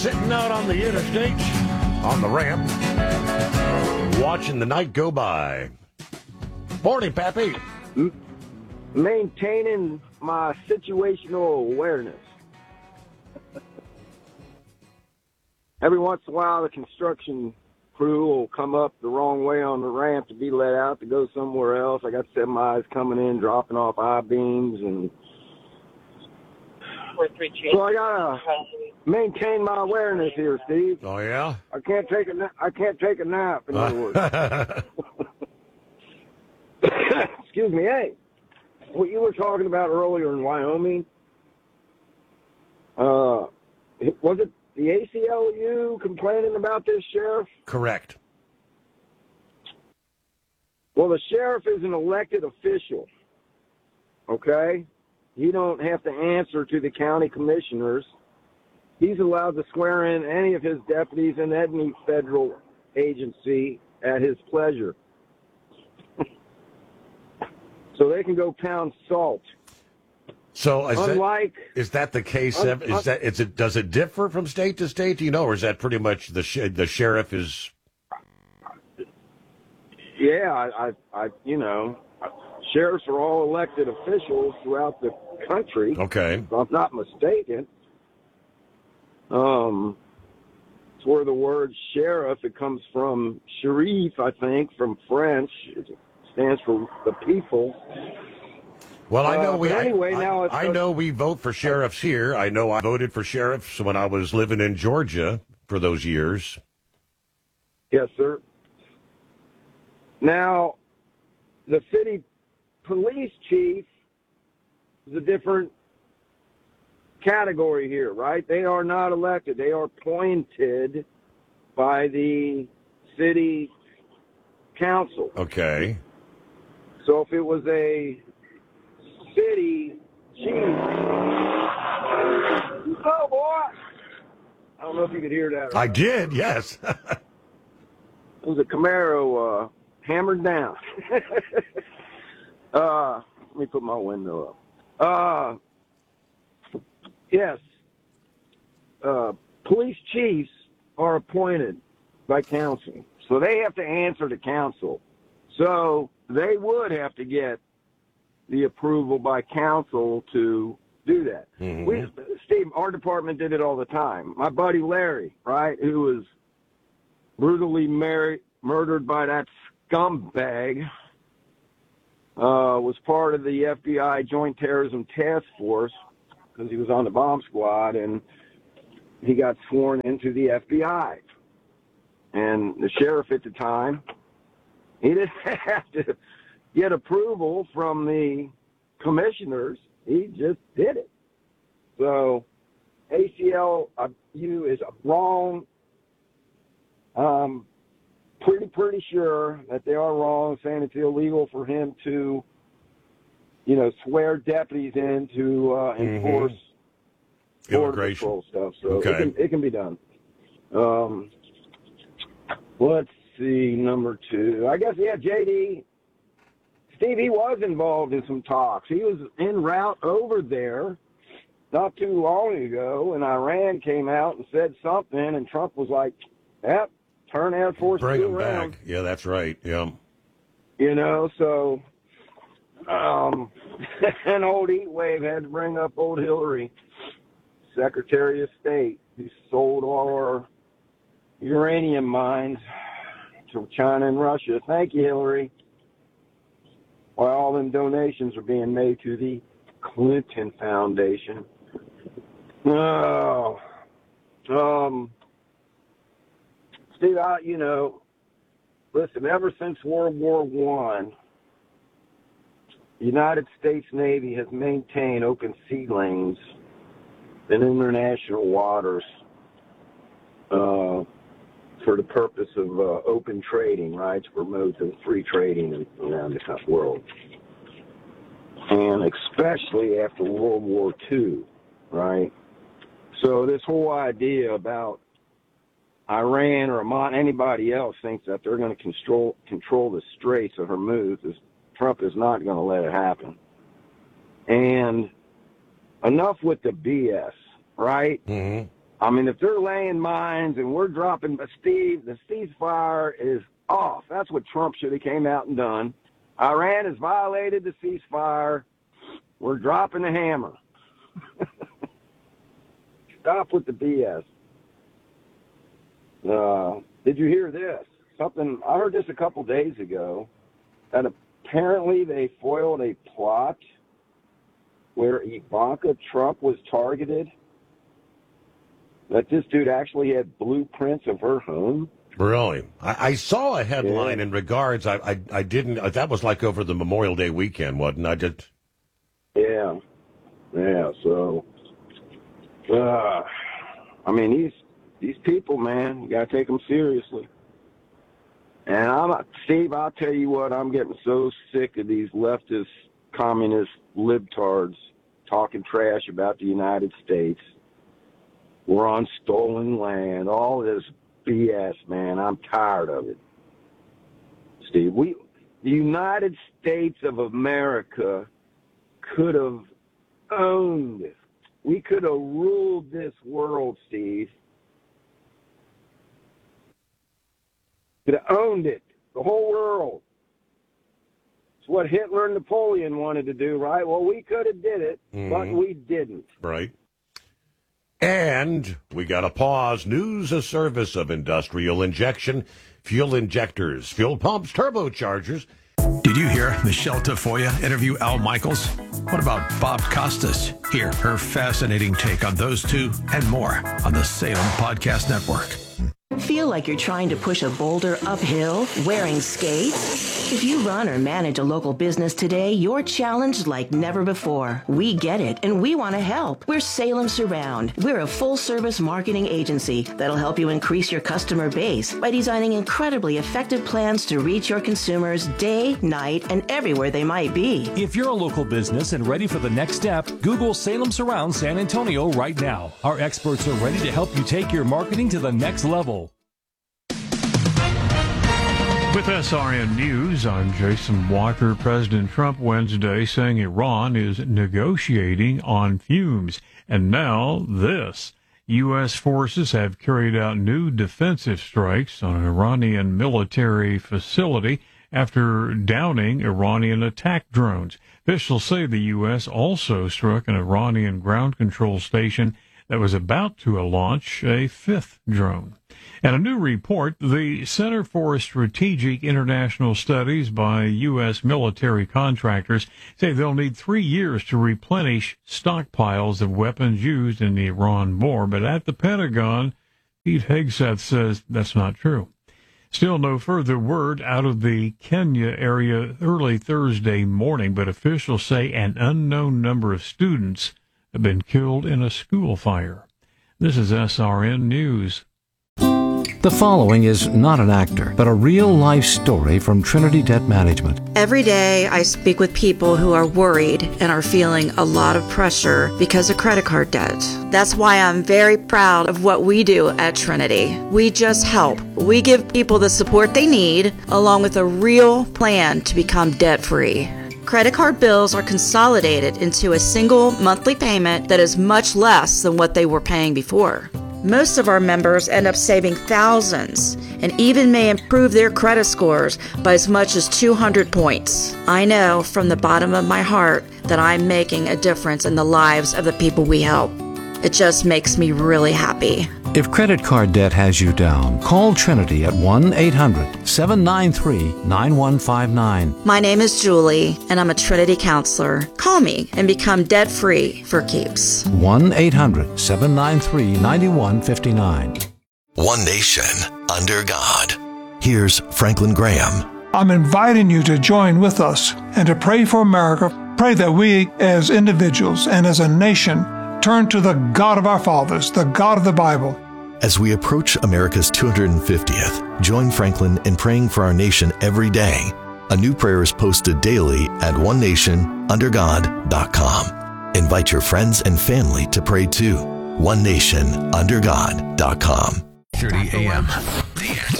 Sitting out on the interstate, on the ramp, watching the night go by. Morning, Pappy. Maintaining my situational awareness. Every once in a while, the construction crew will come up the wrong way on the ramp to be let out to go somewhere else. I got semis coming in, dropping off I-beams, and so I gotta maintain my awareness here, Steve. Oh yeah. I can't take a nap. In other words. Excuse me. Hey, what you were talking about earlier in Wyoming? Was it the ACLU complaining about this sheriff? Correct. Well, the sheriff is an elected official. Okay. You don't have to answer to the county commissioners. He's allowed to swear in any of his deputies in any federal agency at his pleasure. So they can go pound salt. So is that the case? Does it differ from state to state? Do you know, or is that pretty much the sheriff is? Yeah, I sheriffs are all elected officials throughout the country. Okay. If I'm not mistaken. It's where the word sheriff, it comes from sharif, I think, from French. It stands for the people. Well, I know I know we vote for sheriffs here. I know I voted for sheriffs when I was living in Georgia for those years. Yes, sir. Now, the city police chief is a different category here, right? They are not elected. They are appointed by the city council. Okay. So if it was a city chief, oh boy! I don't know if you could hear that. I did, yes. It was a Camaro hammered down. Let me put my window up. Yes. Police chiefs are appointed by council. So they have to answer to council. So they would have to get the approval by council to do that. Mm-hmm. Steve, our department did it all the time. My buddy Larry, right, who was brutally murdered by that scumbag, was part of the FBI Joint Terrorism Task Force because he was on the bomb squad, and he got sworn into the FBI. And the sheriff at the time, he didn't have to get approval from the commissioners. He just did it. So ACLU is wrong. Pretty sure that they are wrong, saying it's illegal for him to, swear deputies in to enforce border control stuff. So okay. it can be done. Let's see, number 2. I guess, JD. Steve, he was involved in some talks. He was en route over there not too long ago, and Iran came out and said something, and Trump was like, yep, turn Air Force Bring them around. back. Yeah, that's right. Yeah. So an old heat wave had to bring up old Hillary, Secretary of State, who sold all our uranium mines to China and Russia. Thank you, Hillary. While all them donations are being made to the Clinton Foundation. Steve, listen, ever since World War I, the United States Navy has maintained open sea lanes in international waters for the purpose of open trading, right, to promote the free trading around the world. And especially after World War II, right? So this whole idea about Iran or anybody else thinks that they're going to control the Straits of Hormuz, Trump is not going to let it happen. And enough with the BS, right? Mm-hmm. I mean, if they're laying mines and we're dropping, Steve, the ceasefire is off. That's what Trump should have came out and done. Iran has violated the ceasefire. We're dropping the hammer. Stop with the BS. Did you hear this? I heard this a couple days ago, that apparently they foiled a plot where Ivanka Trump was targeted. That this dude actually had blueprints of her home. Really? I saw a headline in regards. I didn't. That was like over the Memorial Day weekend, wasn't I? Did. Yeah. So, I mean, these people, man, you gotta take them seriously. And Steve, I'll tell you what, I'm getting so sick of these leftist, communist libtards talking trash about the United States. We're on stolen land, all this BS, man. I'm tired of it. Steve, the United States of America could have owned it. We could have ruled this world, Steve. Could have owned it, the whole world. It's what Hitler and Napoleon wanted to do, right? Well, we could have did it, but we didn't. Right. And we got to pause. News, a service of Industrial Injection, fuel injectors, fuel pumps, turbochargers. Did you hear Michelle Tafoya interview Al Michaels? What about Bob Costas? Hear her fascinating take on those two and more on the Salem Podcast Network. Feel like you're trying to push a boulder uphill wearing skates? If you run or manage a local business today, you're challenged like never before. We get it, and we want to help. We're Salem Surround. We're a full-service marketing agency that'll help you increase your customer base by designing incredibly effective plans to reach your consumers day, night, and everywhere they might be. If you're a local business and ready for the next step, Google Salem Surround San Antonio right now. Our experts are ready to help you take your marketing to the next level. With SRN News, I'm Jason Walker. President Trump Wednesday saying Iran is negotiating on fumes. And now this. U.S. forces have carried out new defensive strikes on an Iranian military facility after downing Iranian attack drones. Officials say the U.S. also struck an Iranian ground control station that was about to launch a fifth drone. And a new report, the Center for Strategic International Studies by U.S. military contractors say they'll need 3 years to replenish stockpiles of weapons used in the Iran war. But at the Pentagon, Pete Hegseth says that's not true. Still no further word out of the Kenya area early Thursday morning, but officials say an unknown number of students have been killed in a school fire. This is SRN News. The following is not an actor, but a real-life story from Trinity Debt Management. Every day I speak with people who are worried and are feeling a lot of pressure because of credit card debt. That's why I'm very proud of what we do at Trinity. We just help. We give people the support they need, along with a real plan to become debt-free. Credit card bills are consolidated into a single monthly payment that is much less than what they were paying before. Most of our members end up saving thousands and even may improve their credit scores by as much as 200 points. I know from the bottom of my heart that I'm making a difference in the lives of the people we help. It just makes me really happy. If credit card debt has you down, call Trinity at 1-800-793-9159. My name is Julie, and I'm a Trinity counselor. Call me and become debt-free for keeps. 1-800-793-9159. One nation under God. Here's Franklin Graham. I'm inviting you to join with us and to pray for America. Pray that we as individuals and as a nation turn to the God of our fathers, the God of the Bible. As we approach America's 250th, join Franklin in praying for our nation every day. A new prayer is posted daily at onenationundergod.com. Invite your friends and family to pray too. onenationundergod.com. 30 a.m. The Answer.